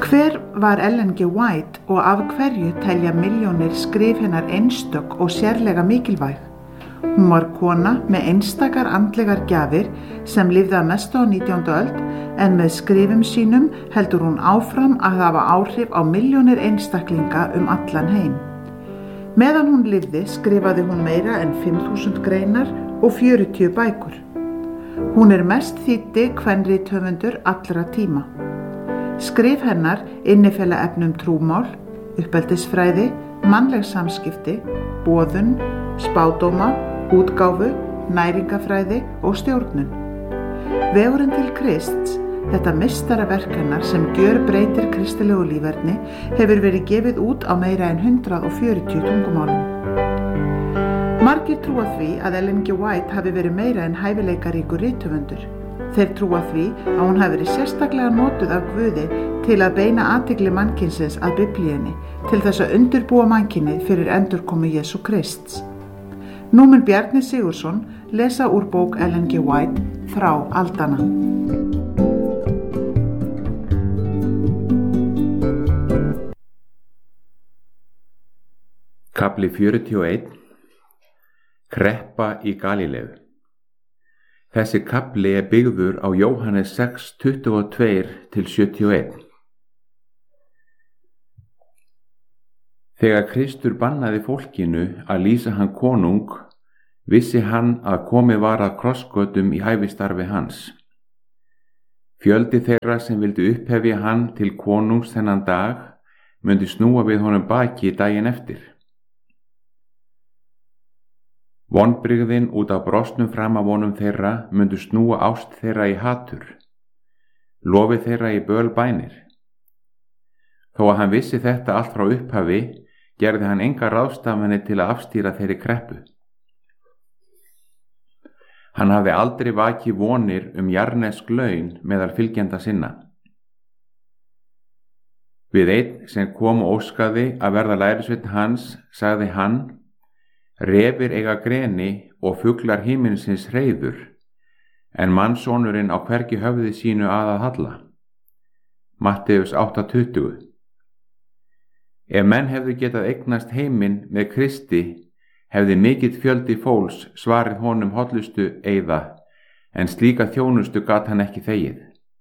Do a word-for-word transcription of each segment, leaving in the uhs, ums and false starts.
Hver var Ellen G. White og af hverju telja milljónir skrif hennar einstök og sérlega mikilvæg? Hún var kona með einstakar andlegar gjafir sem lifði að mestu á nítjándu öld en með skrifum sínum heldur hún áfram að hafa áhrif á milljónir einstaklinga um allan heim. Meðan hún lifði skrifaði hún meira en fimm þúsund greinar og fjörutíu bækur. Hún er mest þýddi kvenrithöfundur allra tíma. Skrif hennar innifela efnum trúmál, uppeldisfræði, mannleg samskipti, boðun, spádóma, útgáfu, næringafræði og stjórnun. Vegurinn til Krists, þetta meistaraverk hennar sem gjörbreytir kristilegu líferni, hefur verið gefið út á meira en hundrað og fjörutíu tungumálum. Margir trúa því að Ellen G. White hafi verið meira en hæfileikaríkur rithöfundur. Þeir trúa því að hún hafi verið sérstaklega notuð af Guði til að beina athygli mannkynsins að Biblíunni, til þess að undirbúa mannkynið fyrir endurkomu Jesú Krists. Nú mun Bjarni Sigurðsson lesa úr bók Ellen G. White, Þrá aldanna. Kafli fjörutíu og einn. Kreppa í Galíleu. Þessi kafli er byggður á Jóhannes sex, tuttugu og tvö til sjötíu og eitt. Þegar Kristur bannaði fólkinu að lýsa hann konung, vissi hann að komið var að krossgötum í hæfistarfi hans. Fjöldi þeirra sem vildi upphefja hann til konungs þennan dag myndi snúa við honum baki daginn eftir. Vonbrigðin út af brostnum framavonum þeirra myndu snúa ást þeirra í hatur, lofi þeirra í bölbænir. Þó að hann vissi þetta allt frá upphafi, gerði hann enga ráðstafanir til að afstýra þeirri kreppu. Hann hafði aldrei vakið vonir um jarnesk laun meðal fylgjenda sinna. Við einn sem kom og óskaði að verða lærisveinn hans, sagði hann: refir eiga greni og fuglar himinsins hreiður, en mannssonurinn á hvergi höfði sínu að að halla. Matteus átta tuttugu. Ef menn hefðu getað eignast heiminn með Kristi, hefði mikill fjöldi fólks svarið honum hollustu eyða, en slíka þjónustu gat hann ekki þegið.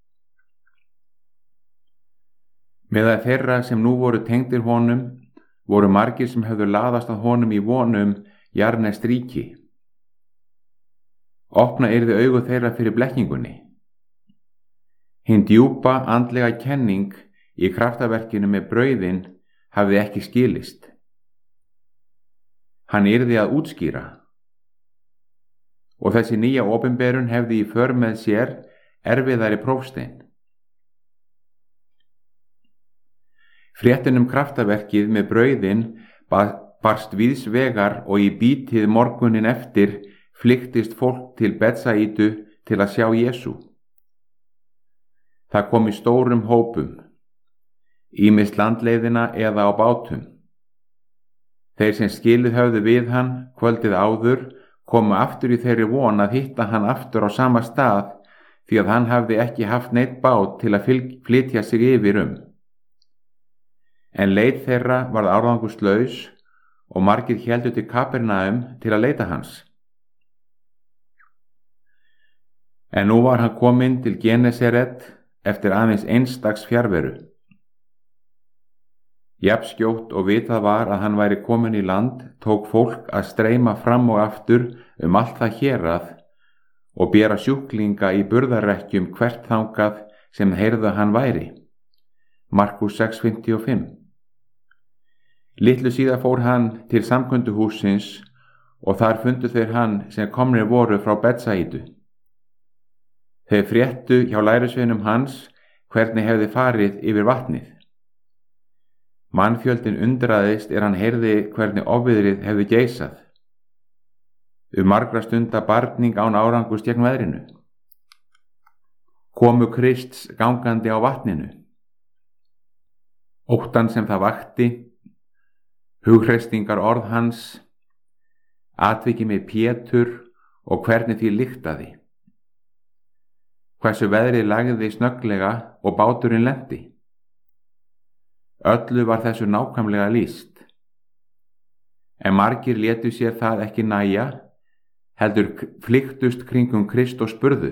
Meðal þeirra sem nú voru tengdir honum, voru margir sem hefðu laðast að honum í vonum jarneskt ríki. Opna yrði augu þeirra fyrir blekkingunni. Hin djúpa andlega kenning í kraftaverkinu með brauðin hafði ekki skilist. Hann yrði að útskýra. Og þessi nýja opinberun hefði í för með sér erfiðari prófstein. Fréttin um kraftaverkið með brauðin barst víðs vegar og í bítið morgunin eftir flyktist fólk til Betsaídu til að sjá Jesú. Það kom í stórum hópum, ýmist landleiðina eða á bátum. Þeir sem skilið höfðu við hann kvöldið áður komu aftur í þeirri von að hitta hann aftur á sama stað því að hann hafði ekki haft neitt bát til að flytja sig yfir um. En leit þeirra varð árangurslaus og margir héldu til Kapernaum til að leita hans. En nú var hann kominn til Genesaret eftir aðeins eins dags fjarveru. Jafnskjótt og vitað var að hann væri kominn í land, tók fólk að streyma fram og aftur um allt það hérað og bera sjúklinga í burðarrekkjum hvert þangað sem heyrðu hann væri. Markús sex fimmtíu og fimm. Litlu síðar fór hann til samkunduhússins og þar fundu þeir hann sem komnir voru frá Betsaídu. Þeir fréttu hjá lærisveinum hans hvernig hefði farið yfir vatnið. Mannfjöldin undraðist er hann heyrði hvernig ofviðrið hefði geisað. Um margra stunda barning án árangurs gegn veðrinu. Komu Krists gangandi á vatninu. Óttan sem það vakti, hughreysingar orð hans, atviki með Pétur og hvernig því lyktaði. Hversu veðrið lagði snögglega og báturinn lenti. Öllu var þessu nákvæmlega lýst. En margir létu sér það ekki nægja, heldur flykktust kringum Krist og spurðu: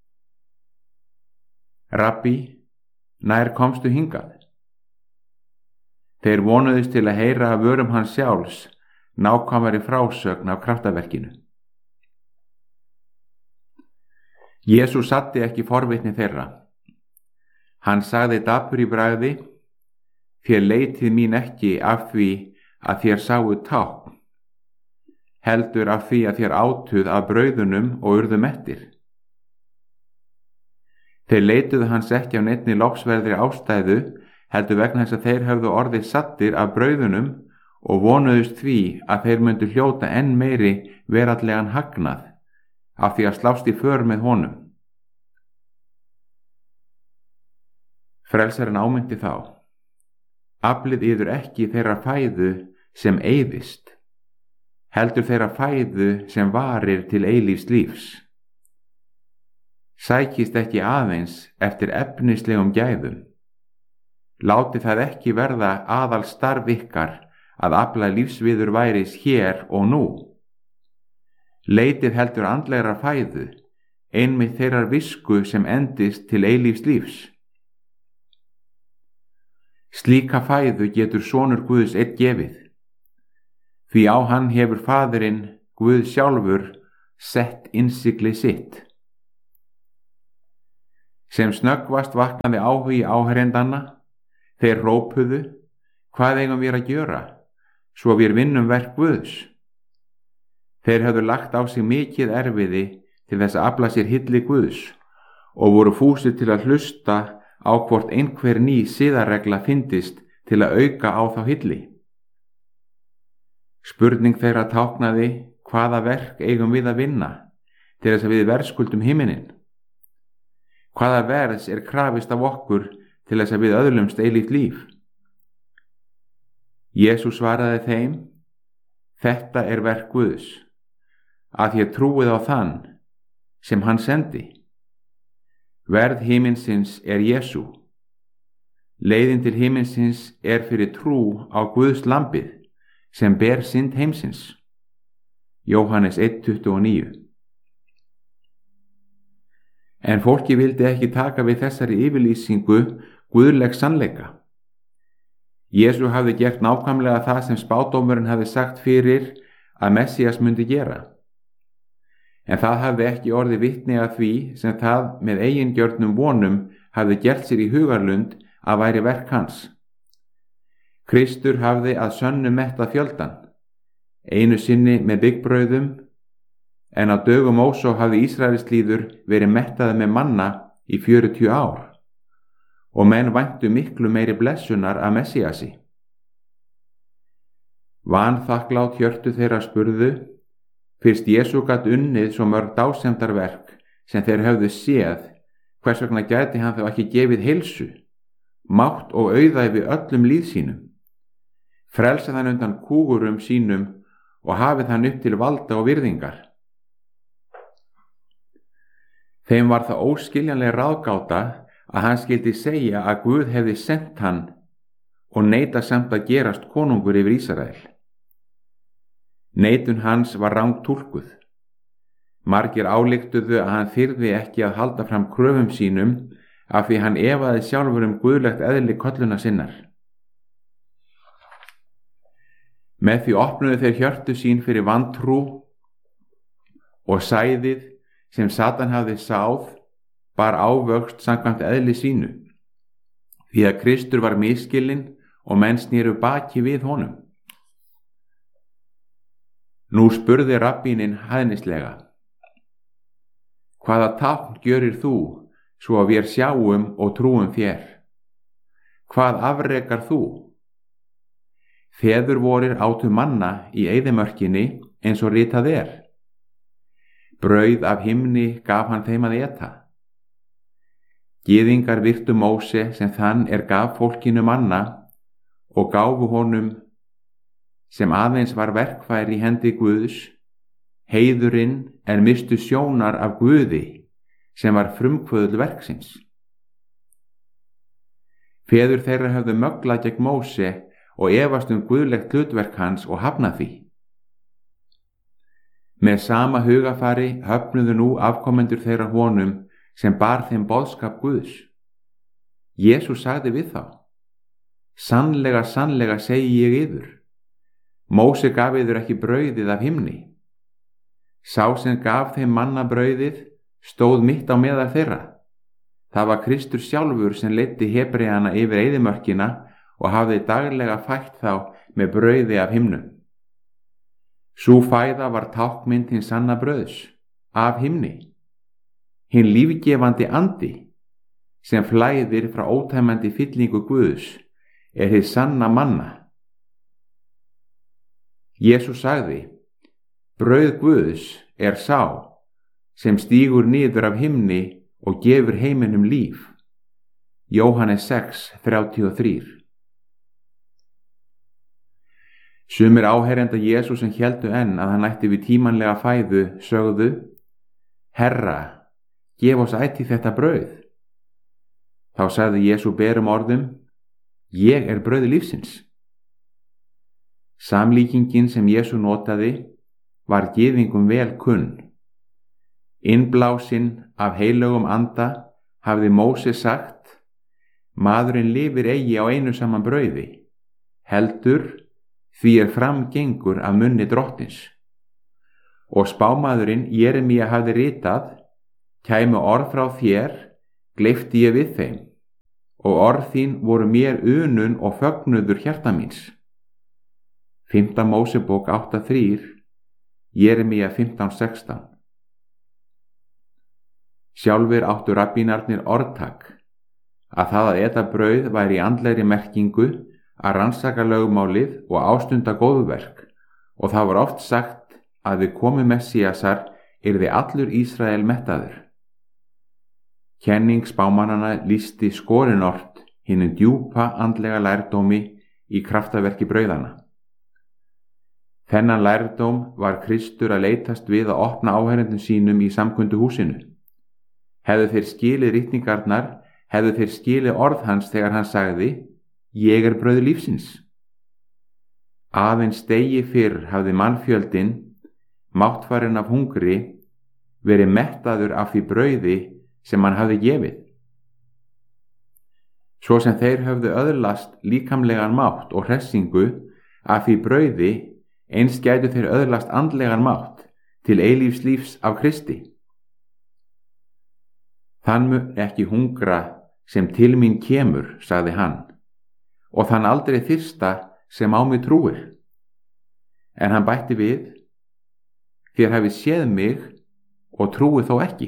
Rabbi, nær komstu hingað? Þeir vonuðust til að heyra af vörum hans sjálfs nákvæmari frásögn af kraftaverkinu. Jesús satti ekki forvitni þeirra. Hann sagði dapur í bragði: Þér leitið mín ekki af því að þér sáu tákn, heldur af því að þér átuð af brauðunum og urðu mettir. Þeir leituðu hans ekki af neinni lofsverðri ástæðu, heldur vegna þess að þeir höfðu orðið sattir af brauðunum og vonuðust því að þeir myndu hljóta enn meiri veraldlegan hagnað af því að slást í för með honum. Frelsarinn ámynti þá: Aflið yður ekki þeirra fæðu sem eyðist, heldur þeirra fæðu sem varir til eilífs lífs. Sækist ekki aðeins eftir efnislegum gæðum. Láti það ekki verða aðal starf ykkar að afla lífsviður væris hér og nú. Leitið heldur andlegra fæðu, einmitt þeirrar visku sem endist til eilífs lífs. Slíka fæðu getur sonur Guðs einn gefið, því á hann hefur Faðirinn, Guð sjálfur, sett innsigli sitt. Sem snöggvast vaknaði áhugi áherendanna, þeir rópuðu: Hvað eigum við að gjöra, svo við vinnum verk Guðs? Þeir höfðu lagt á sig mikið erfiði til þess að afla sér hylli Guðs og voru fúsir til að hlusta á hvort einhver ný siðaregla fyndist til að auka á þá hylli. Spurning þeirra táknaði: Hvaða verk eigum við að vinna til þess að við verðskuldum himinin? Hvaða verðs er krafist af okkur til þess að við öðlumst eilíft líf? Jesús svaraði þeim: Þetta er verk Guðs, að þér trúið á þann sem hann sendi. Verð himinsins er Jesú. Leiðin til himinsins er fyrir trú á Guðs lambið sem ber synd heimsins. Jóhannes eitt tuttugu og níu. En fólki vildi ekki taka við þessari yfirlýsingu guðlegs sannleika. Jesú hafði gert nákvæmlega það sem spádómurinn hafði sagt fyrir að Messías myndi gera. En það hafði ekki orðið vitni að því sem það með eigingjörnum vonum hafði gert sér í hugarlund að væri verk hans. Kristur hafði að sönnu mettað fjöldan, einu sinni með byggbrauðum, en á dögum Mósó hafði Ísraelslýður verið mettaði með manna í fjörutíu ár, og menn væntu miklu meiri blessunar af Messíasi. Vanþakklát hjörtu þeirra spurðu: Fyrst Jesú gat unnið svo mörg dásemdarverk sem þeir höfðu séð, hvers vegna gæti hann þó ekki gefið heilsu, mátt og auðæfi öllum líð sínum, frelsað hann undan kúgurum sínum og hafið hann upp til valda og virðingar. Þeim var það óskiljanleg ráðgáta að hann skyldi segja að Guð hefði sent hann og neita samt að gerast konungur yfir Ísrael. Neitun hans var rangt túlkuð. Margir ályktuðu að hann þyrði ekki að halda fram kröfum sínum af því hann efaði sjálfur um guðlegt eðli kolluna sinnar. Með því opnuðu þeir hjörtu sín fyrir vantrú og sæðið sem Satan hafði sáð bar ávöxt samkvæmt eðli sínu, því að Kristur var misskilinn og menn snéru baki við honum. Nú spurði rabbíninn hæðnislega: Hvaða tákn gjörir þú svo að við sjáum og trúum þér? Hvað afrekar þú? Feður vorir átu manna í eyðimörkinni eins og ritað er. Brauð af himni gaf hann þeim að eta. Gyðingar virtu Móse sem þann er gaf fólkinu manna og gáfu honum, sem aðeins var verkfæri í hendi Guðs, heiðurinn en mistu sjónar af Guði sem var frumkvöðl verksins. Feður þeirra höfðu möglað gegn Móse og efast um guðlegt hlutverk hans og hafnað því. Með sama hugafari höfnuðu nú afkomendur þeirra honum sem bar þeim boðskap Guðs. Jesús sagði við þá: Sannlega, sannlega segi ég yður, Móse gaf yður ekki brauðið af himni. Sá sem gaf þeim manna brauðið stóð mitt á meðal þeirra. Það var Kristur sjálfur sem leiddi Hebreana yfir eyðimörkina og hafði daglega fætt þá með brauði af himnum. Sú fæða var táknmynd hins sanna brauðs af himni, hinn lífgefandi andi sem flæðir frá ótæmandi fyllingu Guðs er hið sanna manna. Jesús sagði: Brauð Guðs er sá sem stígur niður af himni og gefur heiminum líf. Jóhannes sex þrjátíu og þrjú. Sumir áheyrenda Jesús sem héldu enn að hann ætti við tímanlega fæðu sögðu: Herra, gef oss ætíð þetta brauð. Þá sagði Jesús berum orðum: Ég er brauð lífsins. Samlíkingin sem Jesús notaði var gyðingum vel kunn. Innblásinn af heilögum anda hafði Móse sagt: Maðurinn lifir eigi á einu saman brauði, heldur því er framgengur af munni drottins. Og spámaðurinn Jeremía hafði ritað: Kæmu orð frá þér, gleypti ég við þeim, og orð þín voru mér unun og fögnuður hjarta míns. Fimmta Mósebók átta þrjú, Jeremía fimmtán sextán. Sjálfir áttu rabbínarnir orðtak að það að eta brauð væri í andlegri merkingu að rannsaka lögmálið og ástunda góðverk, og það var oft sagt að við komu Messíasar yrði allur Ísrael mettaður. Kenning spámannanna lýsti skorinort hinum djúpa andlega lærdómi í kraftaverki brauðana. Þennan lærdóm var Kristur að leitast við að opna áheyrendum sínum í samkundu húsinu. Hefðu þeir skilið ritningarnar, hefðu þeir skilið orð hans þegar hann sagði: Ég er brauð lífsins. Aðeins degi fyrr hafði mannfjöldin, máttfarinn af hungri, verið mettaður af því brauði sem hann hafði gefið. Svo sem þeir höfðu öðlast líkamlegan mátt og hressingu af því brauði, eins gætu þeir öðlast andlegan mátt til eilífs lífs af Kristi. Þann mun ekki hungra sem til mín kemur, sagði hann, og þann aldrei þyrsta sem á mig trúir. En hann bætti við: Þér hafið séð mig og trúið þó ekki.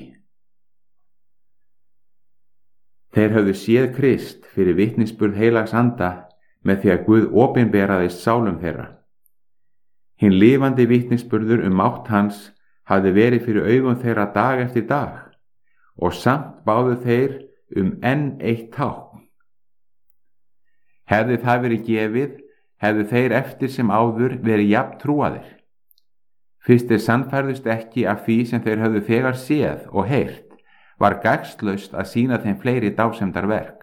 Þeir höfðu séð Krist fyrir vitnisburð heilags anda með því að Guð opinberaðist sálum þeirra. Hinn lifandi vitnisburður um mátt hans hafði verið fyrir augum þeirra dag eftir dag, og samt báðu þeir um enn eitt tákn. Hefði það verið gefið, hefðu þeir eftir sem áður verið jafn trúaðir. Fyrst þeir sannfærðust ekki af því sem þeir höfðu þegar séð og heyrt, var gagnslaust að sýna þeim fleiri dásemdarverk.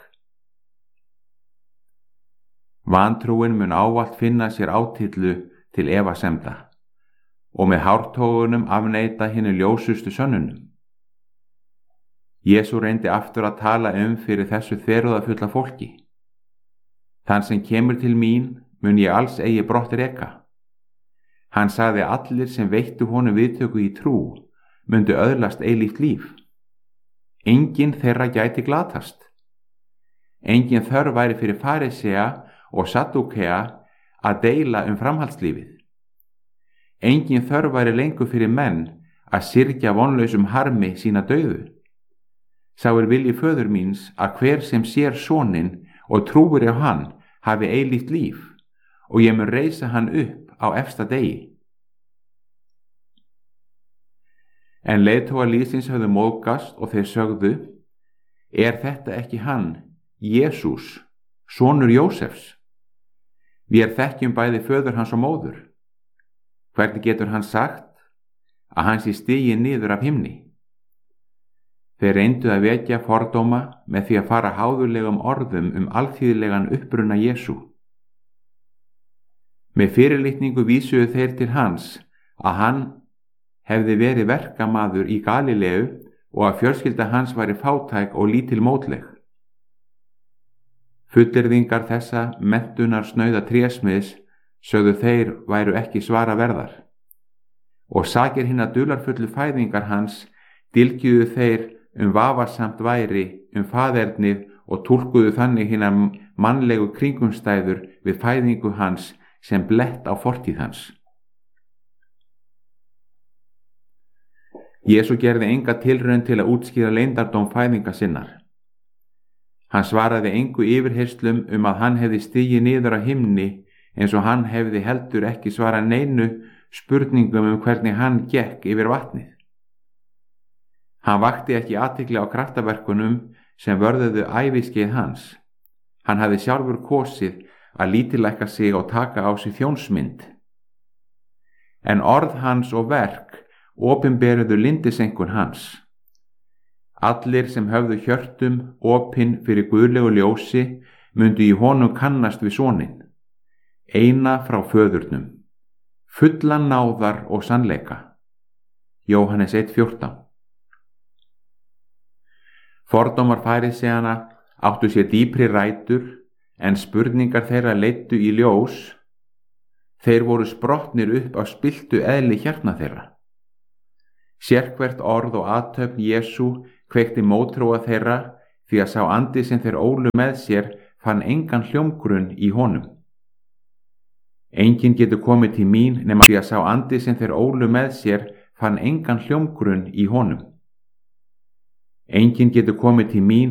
Vantrúin mun ávallt finna sér átillu til efasemda og með hártogunum afneita hinum ljósustu sönnunum. Jesús reyndi aftur að tala um fyrir þessu þverúðafulla fólki: Þann sem kemur til mín mun ég alls eigi brott reka. Hann sagði að allir sem veittu honum viðtöku í trú myndu öðlast eilíft líf. Enginn þeirra gæti glatast. Enginn þörf væri fyrir farisea og saddúkea að deila um framhaldslífið. Enginn þörf væri lengur fyrir menn að syrgja vonlausum harmi sína dauðu. Sá er vilji föður míns að hver sem sér soninn og trúir á hann hafi eilíft líf, og ég mun reisa hann upp á efsta degi. En leiðtogar liðsins höfðu móðgast og þeir sögðu: Er þetta ekki hann, Jesús, sonur Jósefs? Við þekkjum bæði föður hans og móður. Hvernig getur hann sagt að hann sé stiginn niður af himni? Þeir reyndu að vekja fordóma með því að fara háðulegum orðum um alþýðlegan uppruna Jesú. Með fyrirlitningu vísuðu þeir til hans að hann hefði verið verkamaður í Galileu og að fjölskylda hans væri fátæk og lítil mótleg. Fullyrðingar þessa menntunar snauða trésmiðs sögðu þeir væru ekki svara verðar, og sakir hinna dularfullu fæðingar hans dylgjuðu þeir um vafasamt væri um faðernið og túlkuðu þannig hinna mannlegu kringumstæður við fæðingu hans sem blett á fortíð hans. Jesú gerði enga tilraun til að útskýra leyndardóm fæðinga sinnar. Hann svaraði engu yfirheyrslum um að hann hefði stigið niður á himni, eins og hann hefði heldur ekki svarað neinu spurningum um hvernig hann gekk yfir vatnið. Hann vakti ekki athygli á kraftaverkunum sem vörðuðu æviskeið hans. Hann hafði sjálfur kosið að lítillækka sig og taka á sig þjónsmynd. En orð hans og verk opinberuðu lindisenkun hans. Allir sem höfðu hjörtum opin fyrir guðlegu ljósi myndu í honum kannast við soninn, eina frá föðurnum, fullan náðar og sannleika. Jóhannes eitt fjórtán. Fordómar fariseana áttu sér dýpri rætur, en spurningar þeirra leiddu í ljós. Þeir voru sprottnir upp á spilltu eðli hjarna þeirra. Sérhvert orð og athöfn Jesú kveikti mótþróa þeirra, því að sá andi sem þeir ólu með sér fann engan hljómgrunn í honum. Enginn getur komið til mín nema því að sá andi sem þeir ólu með sér fann engan hljómgrunn í honum. Enginn getur komið til mín